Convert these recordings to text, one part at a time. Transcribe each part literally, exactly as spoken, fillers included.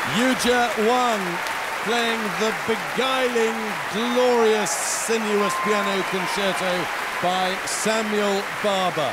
Yuja Wang playing the beguiling, glorious, sinuous piano concerto by Samuel Barber.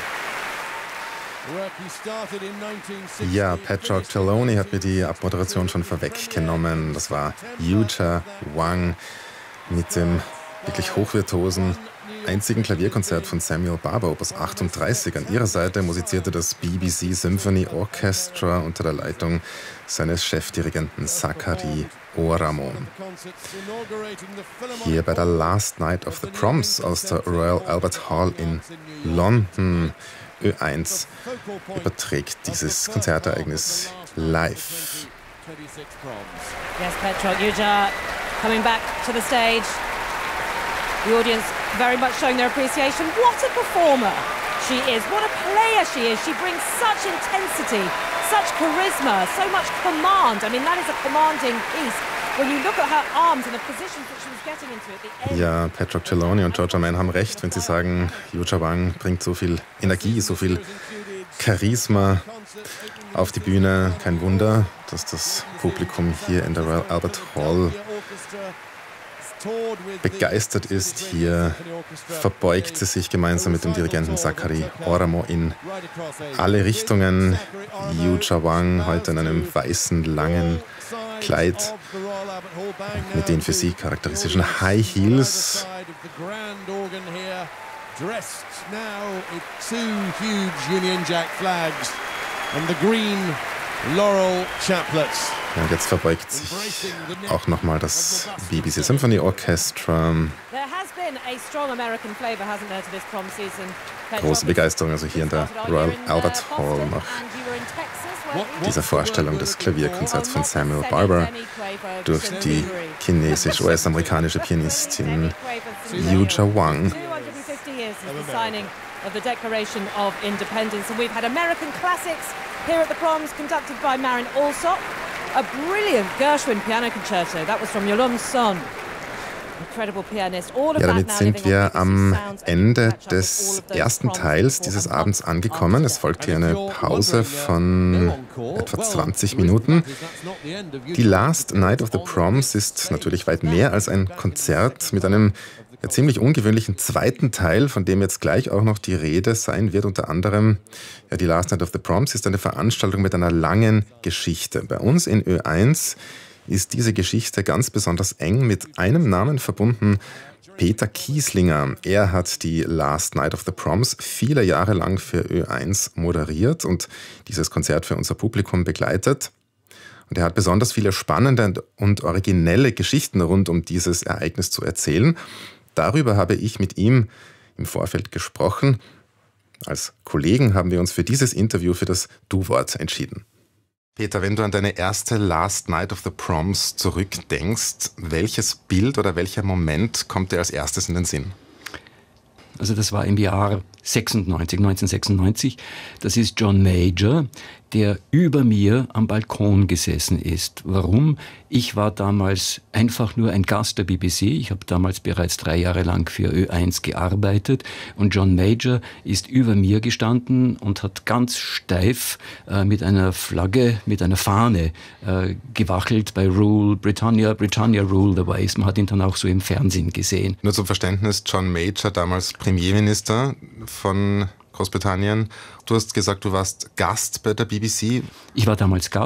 Ja, Patrick Trelawney hat mir die Abmoderation schon vorweggenommen. Das war Yuja Wang mit dem wirklich hochvirtuosen einzigen Klavierkonzert von Samuel Barber, Opus achtunddreißig. An ihrer Seite musizierte das B B C Symphony Orchestra unter der Leitung seines Chefdirigenten Zachary Oramon. Hier bei der Last Night of the Proms aus der Royal Albert Hall in London, Ö eins, überträgt dieses Konzertereignis live. Yes, Petrok, Yuja coming back to the stage. The audience very much showing their appreciation. What a performer she is. What a player she is. She brings such intensity, such charisma, so much command. I mean, that is a commanding piece. When you look at her arms and the positions that she was getting into at the end. Ja, Patrick Trelawney und Georgia Mann haben recht, wenn sie sagen, Yuja Wang bringt so viel Energie, so viel Charisma auf die Bühne. Kein Wunder, dass das Publikum hier in der Royal Albert Hall begeistert ist. Hier verbeugt sie sich gemeinsam mit dem Dirigenten Zachary Oramon in alle Richtungen. Yuja Wang heute in einem weißen, langen Kleid mit den für sie charakteristischen High Heels. Ja, und jetzt verbeugt sich auch nochmal das B B C Symphony Orchestra. Große Begeisterung also hier in der Royal Albert Hall nach dieser Vorstellung des Klavierkonzerts von Samuel Barber durch die chinesisch-U S-amerikanische Pianistin Yuja Wang. Of the Declaration of Independence, and we've had American classics here at the Proms, conducted by Marin Alsop. A brilliant Gershwin piano concerto. That was from Yolun Son. Incredible pianist. All of Ja, that damit now sind living wir on am B B C Sounds Ende catch up with all des of those ersten Proms Teils before dieses and Abends after. angekommen. Es folgt hier eine Pause von etwa zwanzig Minuten. Die Last Night of the Proms ist natürlich weit mehr als ein Konzert mit einem ja, ziemlich ungewöhnlichen zweiten Teil, von dem jetzt gleich auch noch die Rede sein wird. Unter anderem, ja, die Last Night of the Proms ist eine Veranstaltung mit einer langen Geschichte. Bei uns in Ö eins ist diese Geschichte ganz besonders eng mit einem Namen verbunden: Peter Kieslinger. Er hat die Last Night of the Proms viele Jahre lang für Ö eins moderiert und dieses Konzert für unser Publikum begleitet. Und er hat besonders viele spannende und originelle Geschichten rund um dieses Ereignis zu erzählen. Darüber habe ich mit ihm im Vorfeld gesprochen. Als Kollegen haben wir uns für dieses Interview für das Du-Wort entschieden. Peter, wenn du an deine erste Last Night of the Proms zurückdenkst, welches Bild oder welcher Moment kommt dir als erstes in den Sinn? Also das war im Jahr sechsundneunzig, neunzehnhundertsechsundneunzig. Das ist John Major, der über mir am Balkon gesessen ist. Warum? Ich war damals einfach nur ein Gast der B B C. Ich habe damals bereits drei Jahre lang für Ö eins gearbeitet. Und John Major ist über mir gestanden und hat ganz steif äh, mit einer Flagge, mit einer Fahne äh, gewachelt bei Rule Britannia, Britannia Rule the Waves. Man hat ihn dann auch so im Fernsehen gesehen. Nur zum Verständnis, John Major, damals Premierminister von Großbritannien. Du hast gesagt, du warst Gast bei der B B C. Ich war damals Gast.